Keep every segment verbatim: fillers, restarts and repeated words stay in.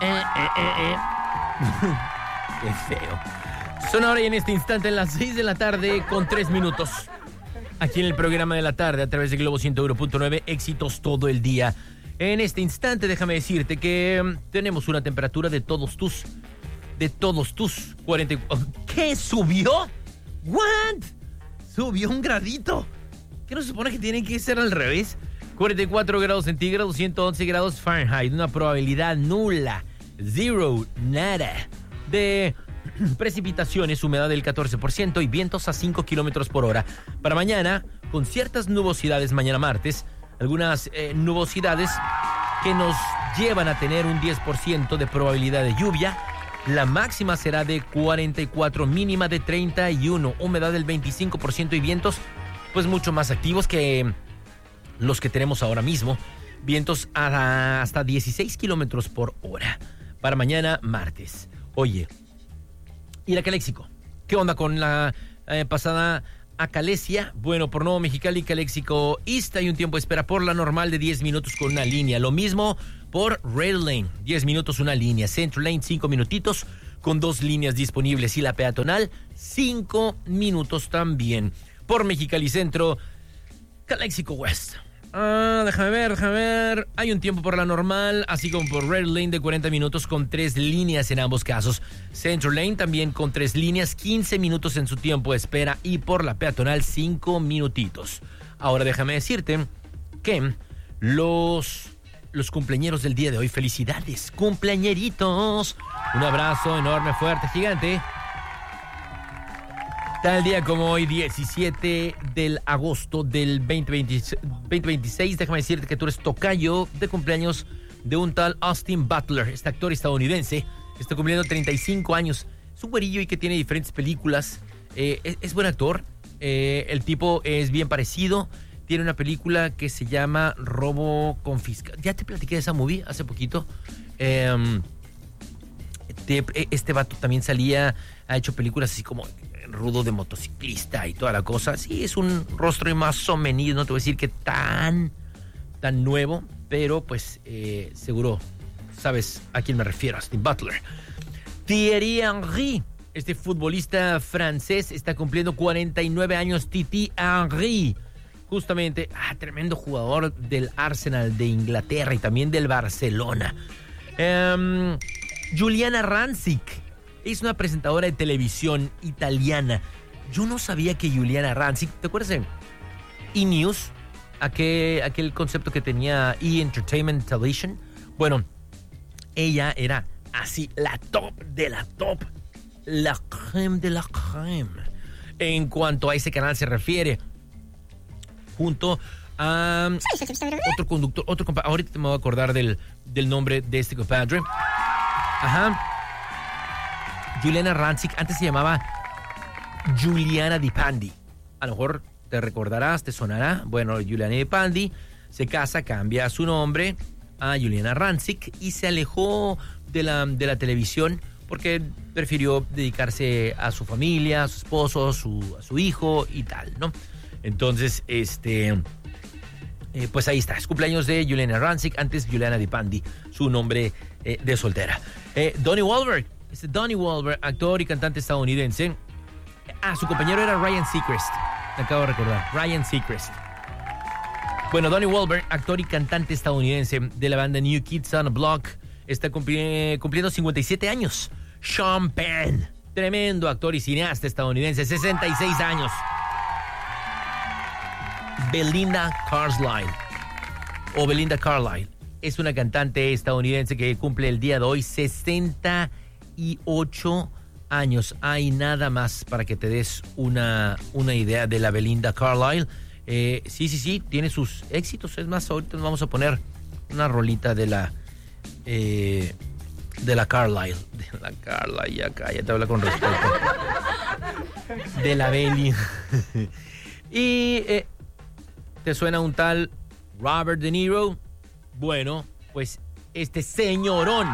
eh, eh, eh, eh. Qué feo. Son ahora y en este instante en las seis de la tarde con tres minutos. Aquí en el programa de la tarde a través de Globo ciento uno punto nueve, éxitos todo el día. En este instante déjame decirte que um, tenemos una temperatura de todos tus, de todos tus cuarenta. ¿Qué subió? ¿What? Subió un gradito. ¿Qué no se supone que tiene que ser al revés? cuarenta y cuatro grados centígrados, ciento once grados Fahrenheit, una probabilidad nula, zero, nada, de precipitaciones, humedad del catorce por ciento y vientos a cinco kilómetros por hora. Para mañana, con ciertas nubosidades mañana martes, algunas eh, nubosidades que nos llevan a tener un diez por ciento de probabilidad de lluvia. La máxima será de cuarenta y cuatro, mínima de treinta y uno, humedad del veinticinco por ciento y vientos pues mucho más activos que los que tenemos ahora mismo. Vientos a hasta dieciséis kilómetros por hora para mañana martes. Oye, ir a Caléxico. ¿Qué onda con la eh, pasada a Calesia? Bueno, por Nuevo Mexicali, Caléxico East hay un tiempo de espera por la normal de diez minutos con una línea. Lo mismo por Rail Lane, diez minutos una línea. Central Lane, cinco minutitos con dos líneas disponibles. Y la peatonal, cinco minutos también. Por Mexicali Centro, Caléxico West. Ah, déjame ver, déjame ver. Hay un tiempo por la normal, así como por Red Lane de cuarenta minutos con tres líneas en ambos casos. Central Lane también con tres líneas, quince minutos en su tiempo de espera. Y por la peatonal, cinco minutitos. Ahora déjame decirte que los, los cumpleañeros del día de hoy, felicidades, cumpleañeritos. Un abrazo enorme, fuerte, gigante. Tal día como hoy, diecisiete de agosto del veinte veintiséis, déjame decirte que tú eres tocayo de cumpleaños de un tal Austin Butler, este actor estadounidense, está cumpliendo treinta y cinco años. Es un güerillo y que tiene diferentes películas, eh, es, es buen actor, eh, el tipo es bien parecido, tiene una película que se llama Robo Confiscado. Ya te platiqué de esa movie hace poquito. Eh, te, este vato también salía, ha hecho películas así como rudo de motociclista y toda la cosa. Sí, es un rostro más o menos, no te voy a decir que tan, tan nuevo, pero pues eh, seguro sabes a quién me refiero, Austin Butler. Thierry Henry, este futbolista francés, está cumpliendo cuarenta y nueve años. Titi Henry, justamente, ah, tremendo jugador del Arsenal de Inglaterra y también del Barcelona. Um, Juliana Rancic es una presentadora de televisión italiana. Yo no sabía que Juliana Rancic, ¿te acuerdas de E! News? Aquel, aquel concepto que tenía E! Entertainment Television. Bueno, ella era así, la top de la top. La crème de la crème. En cuanto a ese canal se refiere. Junto a otro conductor, otro compadre. Ahorita me voy a acordar del, del nombre de este compadre. Ajá. Juliana Rancic, antes se llamaba Giuliana Di Pandi. A lo mejor te recordarás, te sonará. Bueno, Giuliana Di Pandi se casa, cambia su nombre a Juliana Rancic y se alejó de la, de la televisión porque prefirió dedicarse a su familia, a su esposo, a su, a su hijo y tal, ¿no? Entonces, este... Eh, pues ahí está, es cumpleaños de Juliana Rancic, antes Giuliana Di Pandi, su nombre eh, de soltera. Eh, Donnie Wahlberg. Este Donnie Wahlberg, actor y cantante estadounidense. Ah, su compañero era Ryan Seacrest. Me acabo de recordar. Ryan Seacrest. Bueno, Donnie Wahlberg, actor y cantante estadounidense de la banda New Kids on the Block, está cumpli- cumpliendo cincuenta y siete años. Sean Penn, tremendo actor y cineasta estadounidense, sesenta y seis años. Belinda Carlisle, o Belinda Carlisle, es una cantante estadounidense que cumple el día de hoy sesenta y ocho años. Hay nada más para que te des una, una idea de la Belinda Carlisle. Eh, sí, sí, sí, tiene sus éxitos. Es más, ahorita nos vamos a poner una rolita de la eh, de la Carlisle. De la Carlisle, ya cállate, habla con respeto. De la Beli. Y eh, ¿te suena un tal Robert De Niro? Bueno, pues este señorón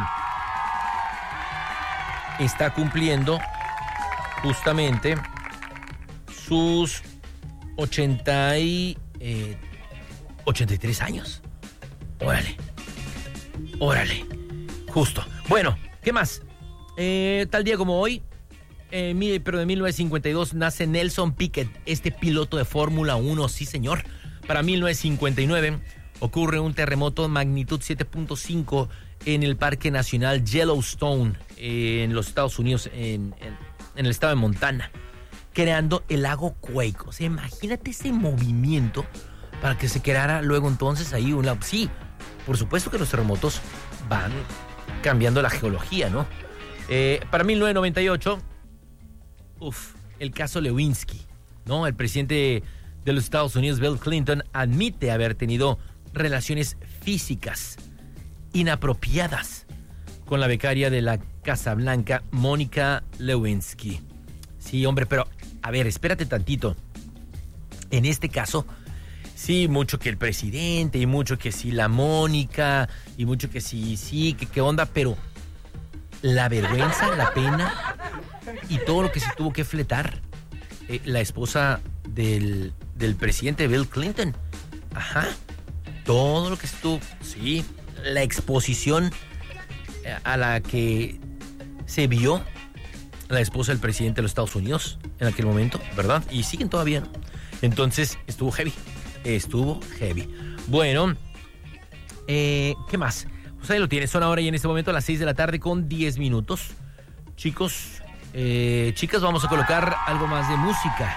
está cumpliendo justamente sus ochenta y, eh, ochenta y tres años. Órale, órale. Justo. Bueno, ¿qué más? Eh, tal día como hoy, eh, mil, pero de mil novecientos cincuenta y dos, nace Nelson Piquet, este piloto de Fórmula uno, sí señor. Para mil novecientos cincuenta y nueve ocurre un terremoto magnitud siete punto cinco en el Parque Nacional Yellowstone, eh, en los Estados Unidos, en, en, en el estado de Montana, creando el lago Quake. O sea, imagínate ese movimiento para que se creara luego entonces ahí un lago. Sí, por supuesto que los terremotos van cambiando la geología, ¿no? Eh, para mil novecientos noventa y ocho, uf, el caso Lewinsky, ¿no? El presidente de los Estados Unidos, Bill Clinton, admite haber tenido relaciones físicas inapropiadas con la becaria de la Casa Blanca, Mónica Lewinsky. Sí, hombre, pero a ver, espérate tantito. En este caso, sí, mucho que el presidente y mucho que sí la Mónica y mucho que sí, sí, que qué onda, pero la vergüenza, la pena y todo lo que se tuvo que fletar eh, la esposa del, del presidente Bill Clinton. Ajá, todo lo que estuvo, sí, la exposición a la que se vio la esposa del presidente de los Estados Unidos en aquel momento, ¿verdad? Y siguen todavía, ¿no? Entonces estuvo heavy, estuvo heavy. Bueno, eh, ¿qué más? Pues ahí lo tienes, son ahora y en este momento a las seis de la tarde con diez minutos. Chicos, eh, chicas, vamos a colocar algo más de música.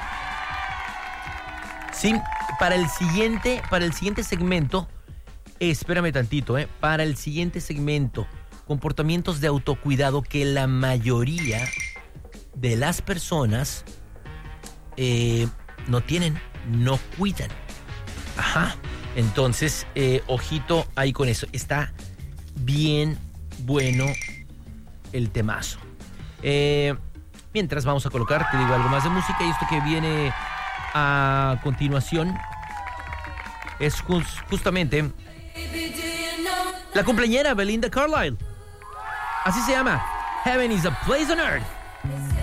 Sí, para el siguiente, para el siguiente segmento, espérame tantito, ¿eh? Para el siguiente segmento, comportamientos de autocuidado que la mayoría de las personas eh, no tienen, no cuidan. Ajá, entonces, eh, ojito ahí con eso. Está bien bueno el temazo. Eh, mientras vamos a colocar, te digo, algo más de música, y esto que viene a continuación es just, justamente la cumpleañera Belinda Carlisle. Así se llama, Heaven is a Place on Earth.